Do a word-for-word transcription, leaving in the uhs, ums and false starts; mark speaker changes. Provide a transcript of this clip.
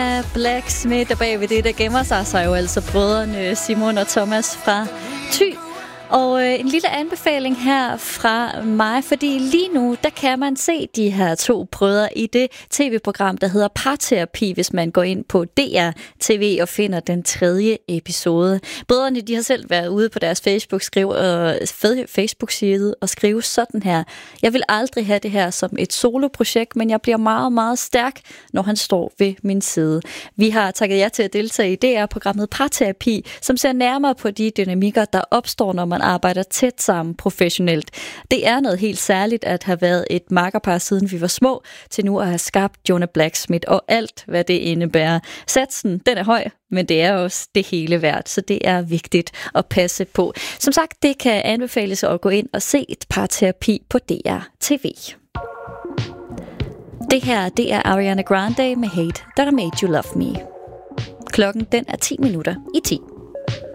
Speaker 1: Blacksmith, og bagved det, der gemmer sig, så er jo altså brødrene Simon og Thomas fra Thy. Og øh, en lille anbefaling her fra mig, fordi lige nu, der kan man se de her to brødre i det tv-program, der hedder Parterapi, hvis man går ind på D R T V og finder den tredje episode. Brødrene, de har selv været ude på deres Facebook-skrive, øh, Facebook-side og skrive sådan her: Jeg vil aldrig have det her som et soloprojekt, men jeg bliver meget, meget stærk, når han står ved min side. Vi har takket jer til at deltage i D R-programmet Parterapi, som ser nærmere på de dynamikker, der opstår, når man arbejder tæt sammen professionelt. Det er noget helt særligt at have været et makkerpar siden vi var små, til nu at have skabt Jonah Blacksmith og alt, hvad det indebærer. Satsen, den er høj, men det er også det hele værd, så det er vigtigt at passe på. Som sagt, det kan anbefales at gå ind og se et Parterapi på D R T V. Det her, det er Ariana Grande med Hate That I Made You Love Me. Klokken, den er ti minutter i ti.